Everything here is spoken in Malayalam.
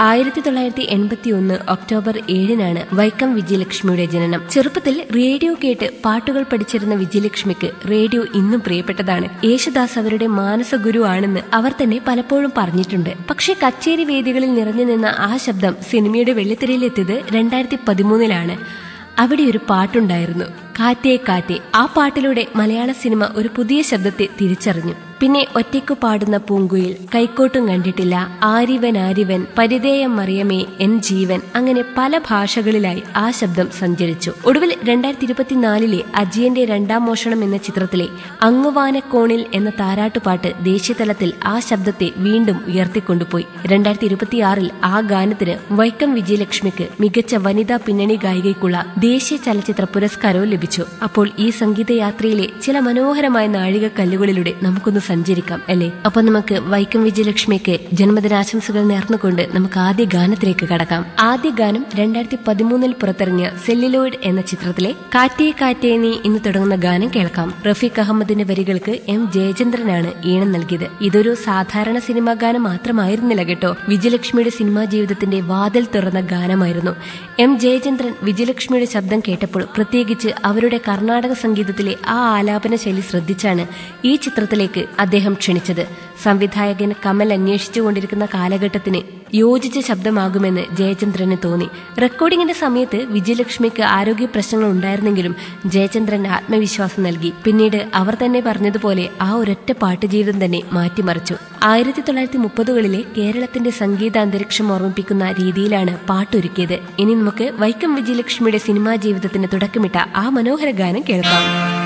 1981 ഒക്ടോബർ 7 വൈക്കം വിജയലക്ഷ്മിയുടെ ജനനം. ചെറുപ്പത്തിൽ റേഡിയോ കേട്ട് പാട്ടുകൾ പഠിച്ചിരുന്ന വിജയലക്ഷ്മിക്ക് റേഡിയോ ഇന്നും പ്രിയപ്പെട്ടതാണ്. യേശുദാസ് അവരുടെ മാനസഗുരു ആണെന്ന് അവർ തന്നെ പലപ്പോഴും പറഞ്ഞിട്ടുണ്ട്. പക്ഷേ കച്ചേരി വേദികളിൽ നിറഞ്ഞു നിന്ന ആ ശബ്ദം സിനിമയുടെ വെള്ളിത്തിരയിലെത്തിയത് 2013 അവിടെ ഒരു പാട്ടുണ്ടായിരുന്നു, കാറ്റേ കാറ്റേ. ആ പാട്ടിലൂടെ മലയാള സിനിമ ഒരു പുതിയ ശബ്ദത്തെ തിരിച്ചറിഞ്ഞു. പിന്നെ ഒറ്റയ്ക്കു പാടുന്ന പൂങ്കുയിൽ, കൈക്കോട്ടും കണ്ടിട്ടില്ല, ആരിവൻ ആരിവൻ, പരിധേയം മറിയമേ, എൻ ജീവൻ, അങ്ങനെ പല ഭാഷകളിലായി ആ ശബ്ദം സഞ്ചരിച്ചു. ഒടുവിൽ 2024 അജിയന്റെ രണ്ടാം മോഷണം എന്ന ചിത്രത്തിലെ അങ്ങുവാനക്കോണിൽ എന്ന താരാട്ടുപാട്ട് ദേശീയതലത്തിൽ ആ ശബ്ദത്തെ വീണ്ടും ഉയർത്തിക്കൊണ്ടുപോയി. 2026 ആ ഗാനത്തിന് വൈക്കം വിജയലക്ഷ്മിക്ക് മികച്ച വനിതാ പിന്നണി ഗായികയ്ക്കുള്ള ദേശീയ ചലച്ചിത്ര പുരസ്കാരവും ലഭിച്ചു. അപ്പോൾ ഈ സംഗീതയാത്രയിലെ ചില മനോഹരമായ നാഴികക്കല്ലുകളിലൂടെ നമുക്കൊന്ന് സഞ്ചരിക്കാം അല്ലേ? അപ്പൊ നമുക്ക് വൈക്കം വിജയലക്ഷ്മിക്ക് ജന്മദിനാശംസകൾ നേർന്നുകൊണ്ട് നമുക്ക് ആദ്യ ഗാനത്തിലേക്ക് കടക്കാം. ആദ്യ ഗാനം 2013 പുറത്തിറങ്ങിയ സെല്ലിലോയിഡ് എന്ന ചിത്രത്തിലെ കാറ്റേ കാറ്റേ നീ എന്ന് തുടങ്ങുന്ന ഗാനം കേൾക്കാം. റഫീഖ് അഹമ്മദിന്റെ വരികൾക്ക് എം ജയചന്ദ്രനാണ് ഈണം നൽകിയത്. ഇതൊരു സാധാരണ സിനിമാ ഗാനം മാത്രമായിരുന്നില്ല കേട്ടോ. വിജയലക്ഷ്മിയുടെ സിനിമാ ജീവിതത്തിന്റെ വാതിൽ തുറന്ന ഗാനമായിരുന്നു. എം ജയചന്ദ്രൻ വിജയലക്ഷ്മിയുടെ ശബ്ദം കേട്ടപ്പോൾ, പ്രത്യേകിച്ച് അവരുടെ കർണാടക സംഗീതത്തിലെ ആ ആലാപന ശൈലി ശ്രദ്ധിച്ചാണ് ഈ ചിത്രത്തിലേക്ക് അദ്ദേഹം ക്ഷണിച്ചത്. സംവിധായകൻ കമൽ അന്വേഷിച്ചുകൊണ്ടിരിക്കുന്ന കാലഘട്ടത്തിന് യോജിച്ച ശബ്ദമാകുമെന്ന് ജയചന്ദ്രന് തോന്നി. റെക്കോർഡിംഗിന്റെ സമയത്ത് വിജയലക്ഷ്മിക്ക് ആരോഗ്യ പ്രശ്നങ്ങൾ ഉണ്ടായിരുന്നെങ്കിലും ജയചന്ദ്രൻ ആത്മവിശ്വാസം നൽകി. പിന്നീട് അവർ തന്നെ പറഞ്ഞതുപോലെ ആ ഒരൊറ്റ പാട്ടുജീവിതം തന്നെ മാറ്റിമറിച്ചു. 1930കളിലെ കേരളത്തിന്റെ സംഗീത അന്തരീക്ഷം ഓർമ്മിപ്പിക്കുന്ന രീതിയിലാണ് പാട്ടൊരുക്കിയത്. ഇനി നമുക്ക് വൈക്കം വിജയലക്ഷ്മിയുടെ സിനിമാ ജീവിതത്തിന് തുടക്കമിട്ട ആ മനോഹര ഗാനം കേൾക്കാം.